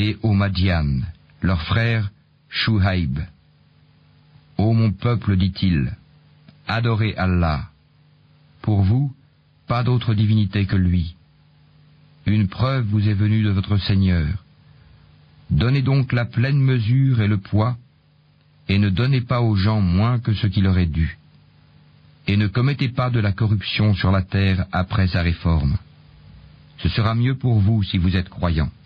et aux Madian, leur frère Shuhaïb. Ô mon peuple, dit-il, adorez Allah. Pour vous, pas d'autre divinité que lui. Une preuve vous est venue de votre Seigneur. Donnez donc la pleine mesure et le poids, et ne donnez pas aux gens moins que ce qui leur est dû. Et ne commettez pas de la corruption sur la terre après sa réforme. Ce sera mieux pour vous si vous êtes croyants.